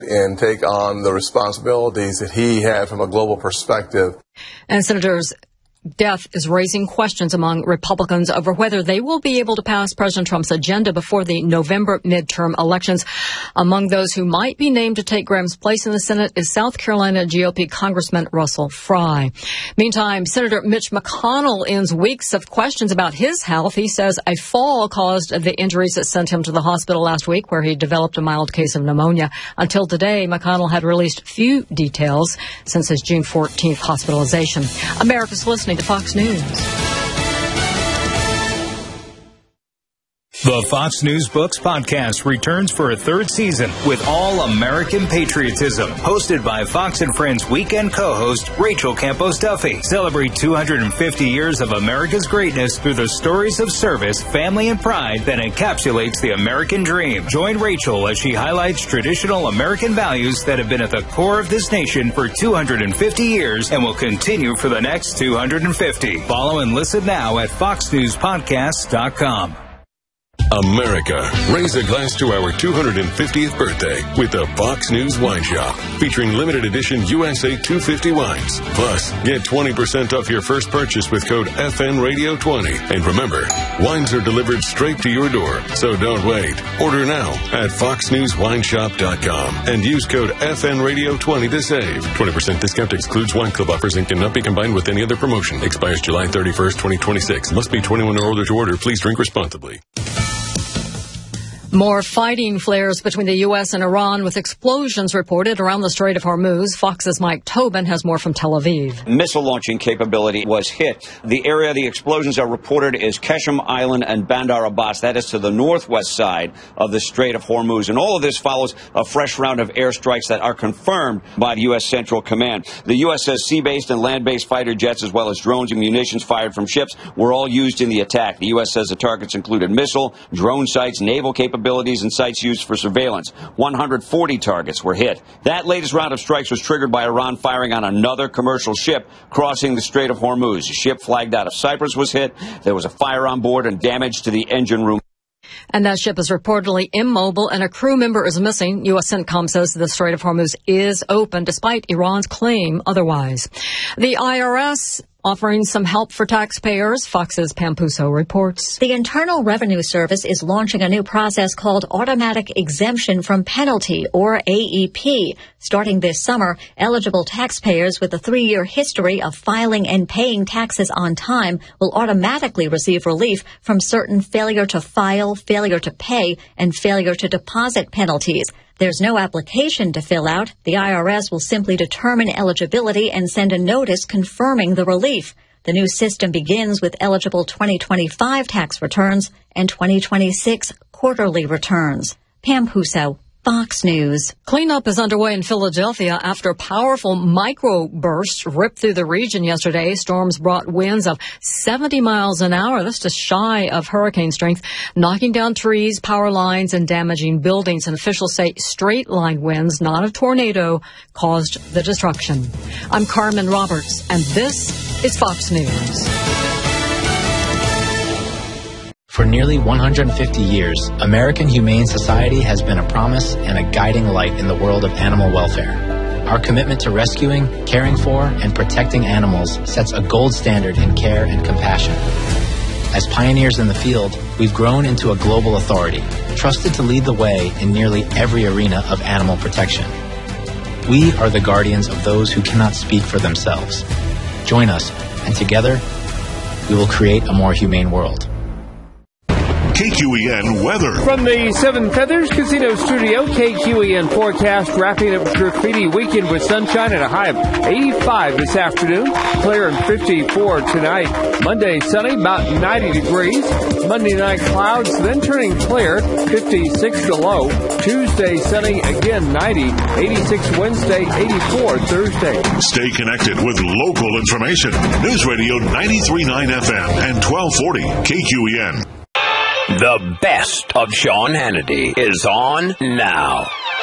and take on the responsibilities that he had from a global perspective. And Senators' death is raising questions among Republicans over whether they will be able to pass President Trump's agenda before the November midterm elections. Among those who might be named to take Graham's place in the Senate is South Carolina GOP Congressman Russell Fry. Meantime, Senator Mitch McConnell ends weeks of questions about his health. He says a fall caused the injuries that sent him to the hospital last week, where he developed a mild case of pneumonia. Until today, McConnell had released few details since his June 14th hospitalization. America's listening to Fox News. The Fox News Books podcast returns for a third season with all-American patriotism. Hosted by Fox & Friends weekend co-host Rachel Campos Duffy. Celebrate 250 years of America's greatness through the stories of service, family, and pride that encapsulates the American dream. Join Rachel as she highlights traditional American values that have been at the core of this nation for 250 years and will continue for the next 250. Follow and listen now at foxnewspodcast.com. America, raise a glass to our 250th birthday with the Fox News Wine Shop, featuring limited edition USA 250 wines. Plus, get 20% off your first purchase with code FNRadio20. And remember, wines are delivered straight to your door, so don't wait. Order now at foxnewswineshop.com and use code FNRadio20 to save. 20% discount excludes wine club offers and cannot be combined with any other promotion. Expires July 31st, 2026. Must be 21 or older to order. Please drink responsibly. More fighting flares between the U.S. and Iran, with explosions reported around the Strait of Hormuz. Fox's Mike Tobin has more from Tel Aviv. Missile launching capability was hit. The area the explosions are reported is Keshem Island and Bandar Abbas. That is to the northwest side of the Strait of Hormuz. And all of this follows a fresh round of airstrikes that are confirmed by the U.S. Central Command. The U.S. says sea-based and land-based fighter jets, as well as drones and munitions fired from ships, were all used in the attack. The U.S. says the targets included missile, drone sites, naval capabilities, and sites used for surveillance. 140 targets were hit. That latest round of strikes was triggered by Iran firing on another commercial ship crossing the Strait of Hormuz. A ship flagged out of Cyprus was hit. There was a fire on board and damage to the engine room. And that ship is reportedly immobile and a crew member is missing. U.S. CENTCOM says the Strait of Hormuz is open despite Iran's claim otherwise. The IRS offering some help for taxpayers. Fox's Pam Puso reports. The Internal Revenue Service is launching a new process called Automatic Exemption from Penalty, or AEP. Starting this summer, eligible taxpayers with a 3-year history of filing and paying taxes on time will automatically receive relief from certain failure to file, failure to pay, and failure to deposit penalties. There's no application to fill out. The IRS will simply determine eligibility and send a notice confirming the relief. The new system begins with eligible 2025 tax returns and 2026 quarterly returns. Pam Puso, Fox News. Cleanup is underway in Philadelphia after powerful microbursts ripped through the region yesterday. Storms brought winds of 70 miles an hour. That's just shy of hurricane strength, knocking down trees, power lines, and damaging buildings. And officials say straight-line winds, not a tornado, caused the destruction. I'm Carmen Roberts, and this is Fox News. For nearly 150 years, American Humane Society has been a promise and a guiding light in the world of animal welfare. Our commitment to rescuing, caring for, and protecting animals sets a gold standard in care and compassion. As pioneers in the field, we've grown into a global authority, trusted to lead the way in nearly every arena of animal protection. We are the guardians of those who cannot speak for themselves. Join us, and together, we will create a more humane world. KQEN weather. From the Seven Feathers Casino Studio, KQEN forecast wrapping up graffiti weekend with sunshine and a high of 85 this afternoon. Clear and 54 tonight. Monday sunny, about 90 degrees. Monday night clouds, then turning clear, 56 the low. Tuesday sunny, again 90. 86 Wednesday, 84 Thursday. Stay connected with local information. News Radio 93.9 FM and 1240 KQEN. The best of Sean Hannity is on now.